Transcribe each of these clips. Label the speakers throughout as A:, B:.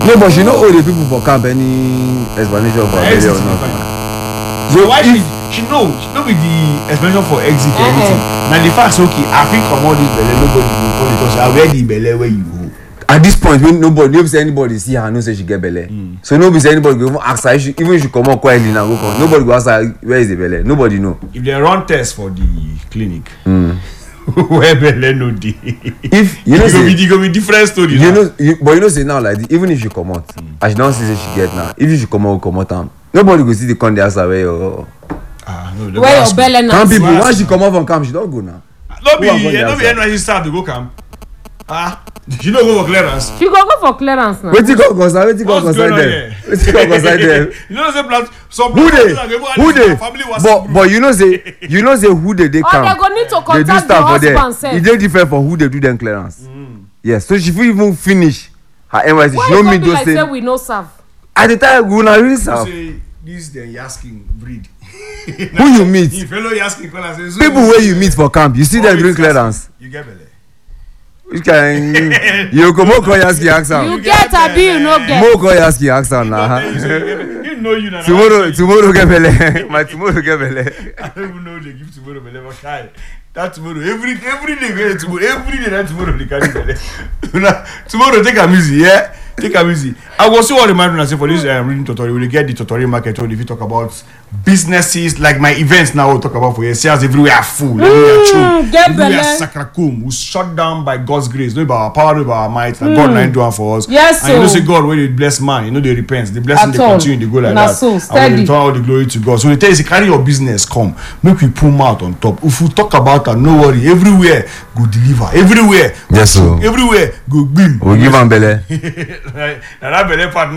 A: No, but she not all the people for camp any explanation for
B: Exit
A: or not.
B: So why she know with the explanation for exit or anything. Now the fact okay, I think from all this belle nobody will call it because I wear the belle where you go.
A: At this point, when nobody say anybody see her, no say she get belle. So nobody say anybody go even ask her. Even if she come out quietly now, go come. Nobody go ask her where is the belle. Nobody know.
B: If they run tests for the clinic, where belle no dey.
A: If you know,
B: it go be different story.
A: You know, but you know, say now like even if she come out, as she don't see say she get now. If she come out, nobody go see the con dey ask her where your.
B: No,
C: where your belle now?
A: Camp people once she come out from camp, she don't go now.
B: No be NYC staff to go camp. She don't go for clearance.
C: She go for clearance now.
A: Wetin go concern them? Wetin go concern them?
B: You know say plant some
A: Who dey? But you know say who dey
C: Or
A: camp.
C: they go need to
A: They do
C: contact the
A: stuff for them.
C: husband sef.
A: It dey different for who they do them clearance. Yes, so she fit even finish her NYC.
C: Why
A: She don't
C: you
A: meet
C: be
A: those
C: like say
A: things.
C: we no serve?
A: At the time, we na really serve.
B: say this the Yaskin breed.
A: Who you meet?
B: If fellow Yaskin call say
A: People where you meet for camp, you see them doing clearance.
B: You get belle.
A: Which kind? You go more call Yaski accent.
C: You get abi you no get.
A: More call Yaski accent now.
B: You know you na.
A: Tomorrow get belle. My tomorrow get belle.
B: I don't even know they give tomorrow belle but kai. That tomorrow every day tomorrow every day that tomorrow they carry belle. Tomorrow take am easy, yeah. Take am easy. I was so remind una say for this reading tutorial we dey get the tutorial market when if you talk about businesses like my events now we'll talk about for here sales everywhere are full everywhere true
C: get
B: everywhere
C: belle.
B: sacracoom we shut down by God's grace no by our power no by our might and God na do am for us.
C: Yes,
B: and you know
C: so.
B: say God when they bless man you know they repent the blessing
C: At
B: they
C: all.
B: continue they go like
C: Na
B: that
C: so,
B: and we
C: steady.
B: return all the glory to God so they tell you say carry your business come make we pull mouth on top if we talk about am no worry everywhere go deliver everywhere
A: Yes, so.
B: everywhere go gbim.
A: We give am belle.
B: Na that belle partner.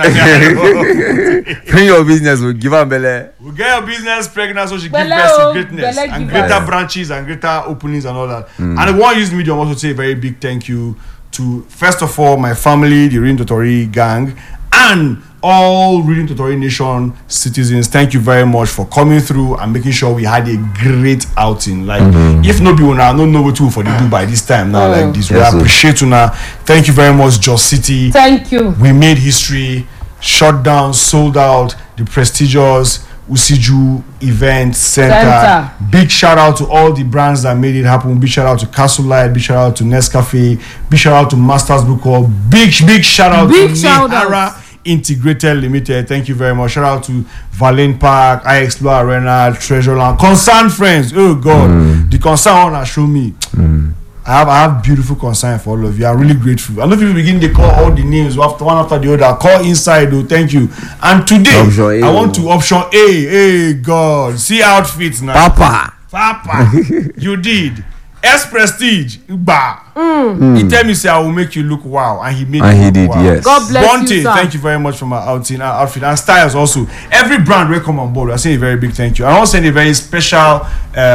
A: Bring your business, we give am belle.
B: We get your business pregnant so she
C: Belle
B: give birth to
C: o,
B: greatness
C: belle
B: and
C: give
B: greater
A: us.
B: branches and greater openings and all that. And I want to use the medium also to say a very big thank you to first of all my family, the Reading Tutorial gang, and all Reading Tutorial Nation citizens. Thank you very much for coming through and making sure we had a great outing. Like if no people now, no what to for the do by this time now like this. We
A: Yes, sir.
B: appreciate you now. Thank you very much, Jos City.
C: Thank you.
B: We made history, shut down, sold out the prestigious Usiju Event Center. Big shout out to all the brands that made it happen. Big shout out to Castle Light. Big shout out to Nescafe. Big shout out to Masters Book Hall. Big shout out
C: Big
B: to
C: shout
B: Nihara Integrated Limited. Thank you very much. Shout out to Valin Park, I Explore Arena, Treasureland. Concerned friends. Oh God, the concern wanna show me. I have beautiful concern for all of you. I'm really grateful. I know people begin to call all the names one after the other. Call inside though. Thank you. And today
A: Option A,
B: I want to option A. Hey God, see outfits now. Papa, you did. S Prestige, He tell me say I will make you look wow, and he made
A: And
B: me
A: he
B: look
A: did,
B: wow.
A: yes.
C: God bless
B: Bonte,
C: you, sir.
B: thank you very much for my outfit and styles also. Every brand will come on board. I say a very big thank you. I want to send a very special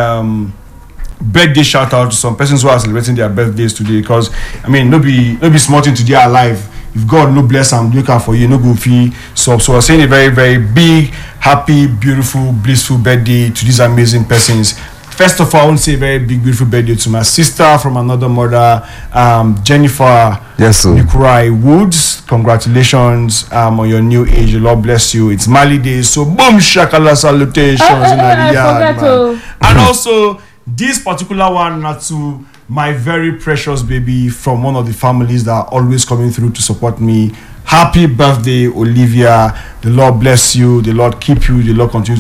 B: birthday shout out to some persons who are celebrating their birthdays today because I mean no be small thing to they are alive. If God no bless and look out for you, no go fee. So I'm saying a very, very big, happy, beautiful, blissful birthday to these amazing persons. First of all, I want to say a very big, beautiful birthday to my sister from another mother, Jennifer Nikurai Woods. Congratulations on your new age. The Lord bless you. It's Mali Day, so boom, shakala salutations in the yard, man. And also, this particular one, not to my very precious baby from one of the families that are always coming through to support me. Happy birthday, Olivia. The Lord bless you. The Lord keep you. The Lord continue